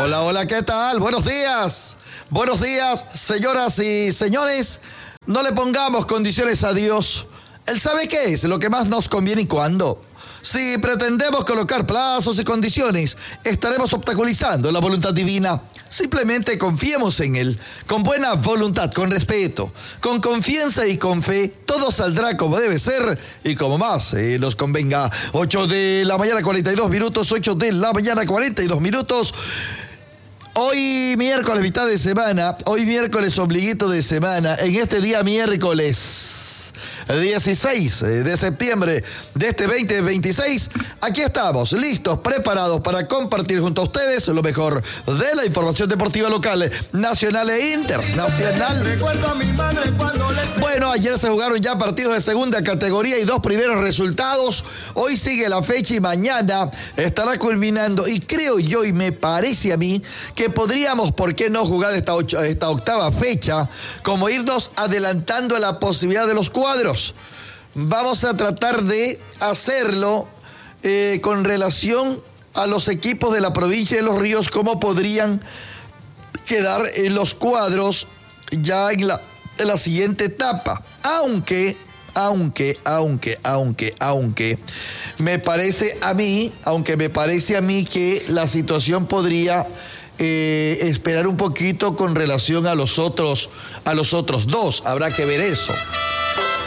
Hola, hola, ¿qué tal? Buenos días. Buenos días, señoras y señores. No le pongamos condiciones a Dios. Él sabe qué es lo que más nos conviene y cuándo. Si pretendemos colocar plazos y condiciones, estaremos obstaculizando la voluntad divina. Simplemente confiemos en Él, con buena voluntad, con respeto, con confianza y con fe. Todo saldrá como debe ser y como más nos convenga. 8 de la mañana, 42 minutos, 8 de la mañana, 42 minutos. Hoy miércoles, mitad de semana, hoy miércoles, ombliguito de semana, en este día miércoles 16 de septiembre de este 2026, aquí estamos, listos, preparados para compartir junto a ustedes lo mejor de la información deportiva local, nacional e internacional. Bueno, ayer se jugaron ya partidos de segunda categoría y 2 primeros resultados. Hoy sigue la fecha y mañana estará culminando. Y creo yo, y me parece a mí, que podríamos, ¿por qué no jugar esta octava fecha? Como irnos adelantando a la posibilidad de los cuadros. Vamos a tratar de hacerlo con relación a los equipos de la provincia de Los Ríos, cómo podrían quedar los cuadros ya en la siguiente etapa. Aunque me parece a mí que la situación podría esperar un poquito con relación a los otros dos. Habrá que ver eso.